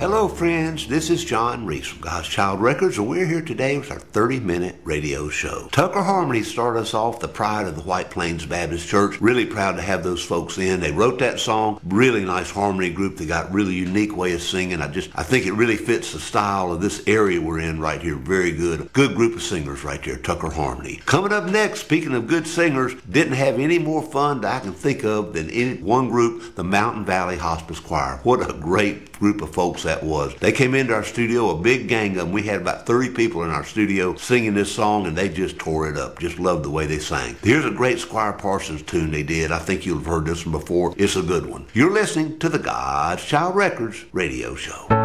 Hello, friends. This is John Reese from God's Child Records, and we're here today with our 30-minute radio show. Tucker Harmony started us off, the pride of the White Plains Baptist Church. Really proud to have those folks in. They wrote that song. Really nice harmony group. They got really unique way of singing. I think it really fits the style of this area we're in right here. Very good. Good group of singers right there, Tucker Harmony. Coming up next, speaking of good singers, didn't have any more fun that I can think of than any one group, the Mountain Valley Hospice Choir. What a great group of folks that was. They came into our studio, a big gang of them. We had about 30 people in our studio singing this song, and they just tore it up. Just loved the way they sang. Here's a great Squire Parsons tune they did. I think you'll have heard this one before. It's a good one. You're listening to the God's Child Records radio show.